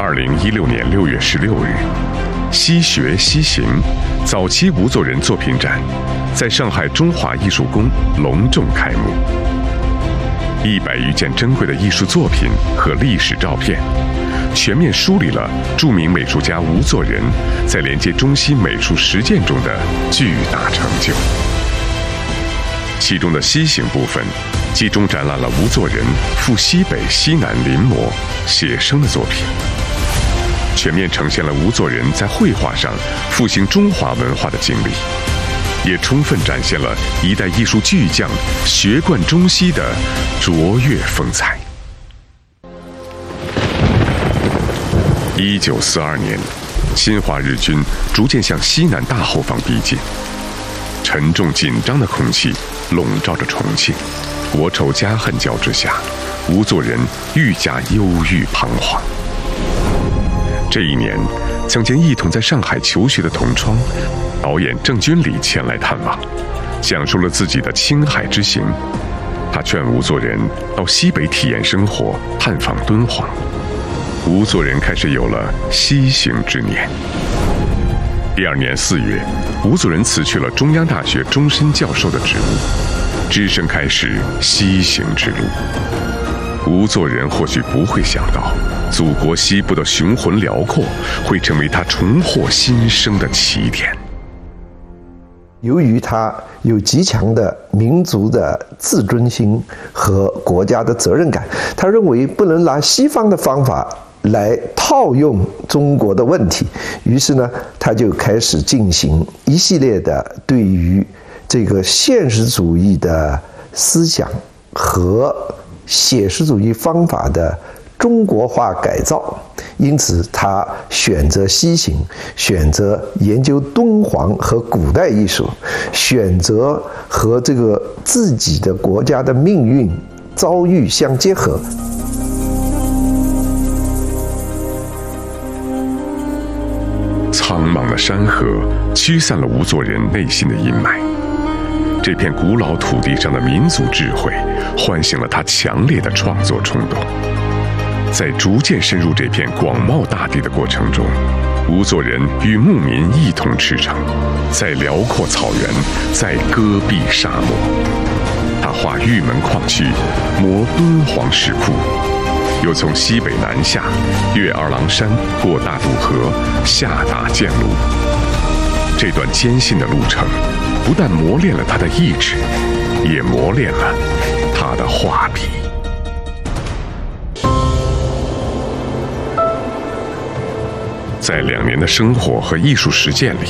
2016年6月16日，西学西行早期吴作人作品展在上海中华艺术宫隆重开幕。100余件珍贵的艺术作品和历史照片，全面梳理了著名美术家吴作人在连接中西美术实践中的巨大成就。其中的西行部分集中展览了吴作人赴西北西南临摹写生的作品，全面呈现了吴作人在绘画上复兴中华文化的经历，也充分展现了一代艺术巨匠学贯中西的卓越风采。1942年，侵华日军逐渐向西南大后方逼近，沉重紧张的空气笼罩着重庆，国仇家恨交织下，吴作人愈加忧郁彷徨。这一年，曾经一同在上海求学的同窗导演郑君里前来探望，讲述了自己的青海之行。他劝吴作人到西北体验生活，探访敦煌。吴作人开始有了西行之念。第2年4月，吴作人辞去了中央大学终身教授的职务，只身开始西行之路。吴作人或许不会想到，祖国西部的雄浑辽阔会成为他重获新生的起点。 由于他有极强的民族的自尊心和国家的责任感，他认为不能拿西方的方法来套用中国的问题，于是呢，他就开始进行一系列的对于这个现实主义的思想和写实主义方法的中国化改造。因此他选择西行，选择研究敦煌和古代艺术，选择和这个自己的国家的命运遭遇相结合。 苍茫的山河驱散了吴作人内心的阴霾，这片古老土地上的民族智慧唤醒了他强烈的创作冲动。在逐渐深入这片广袤大地的过程中，吴作人与牧民一同驰骋，在辽阔草原，在戈壁沙漠。他画玉门矿区，磨敦煌石窟，又从西北南下，越二郎山，过大渡河，下达建路。这段艰辛的路程，不但磨练了他的意志，也磨练了他的画笔。在2年的生活和艺术实践里，